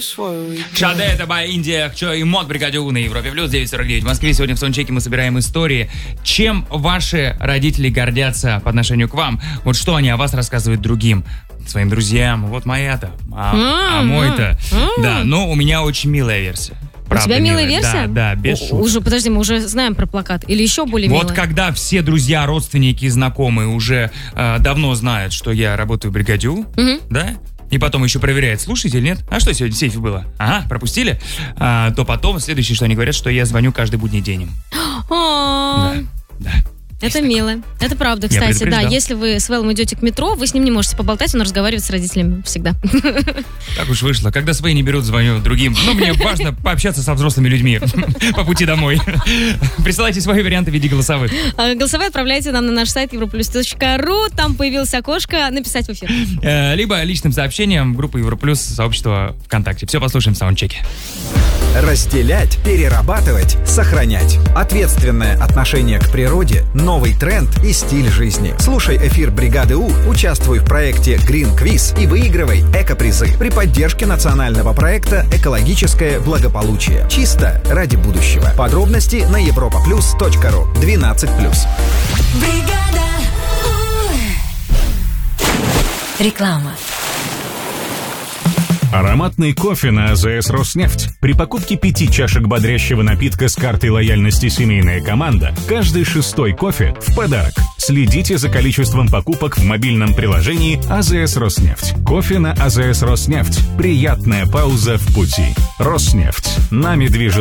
Шаде, это by Индия, что и мод бригадю на Европе плюс 949. В Москве сегодня в Саундчеке мы собираем истории. Чем ваши родители гордятся по отношению к вам? Вот что они о вас рассказывают другим, своим друзьям. Вот моя-то, а мой-то. Да, но у меня очень милая версия. Правда, у тебя милая версия? Да, без шуток. Уже, подожди, мы уже знаем про плакат. Или еще более милая? Вот когда все друзья, родственники и знакомые уже давно знают, что я работаю в бригаде, да? И потом еще проверяют, слушаете или нет? А что сегодня в сейфе было? Ага, пропустили? То потом следующее, что они говорят, что я звоню каждый будний день им. Да. Это мило. Это правда, кстати, да. Если вы с Вэллом идете к метро, вы с ним не можете поболтать, он разговаривает с родителями всегда. Так уж вышло. Когда свои не берут, звоню другим. Но мне важно пообщаться со взрослыми людьми по пути домой. Присылайте свои варианты в виде голосовых. Голосовые отправляйте нам на наш сайт europlus.ru. Там появилось окошко «Написать в эфир». Либо личным сообщением в группу Европлюс, сообщество ВКонтакте. Все послушаем в саундчеке. Разделять, перерабатывать, сохранять. Ответственное отношение к природе, новый тренд и стиль жизни. Слушай эфир «Бригады У», участвуй в проекте Green Quiz и выигрывай эко-призы при поддержке национального проекта «Экологическое благополучие». Чисто ради будущего. Подробности на europaplus.ru. 12+. Реклама. Ароматный кофе на АЗС «Роснефть». При покупке 5 чашек бодрящего напитка с картой лояльности «Семейная команда» каждый 6-й кофе в подарок. Следите за количеством покупок в мобильном приложении АЗС «Роснефть». Кофе на АЗС «Роснефть». Приятная пауза в пути. «Роснефть». Нами движет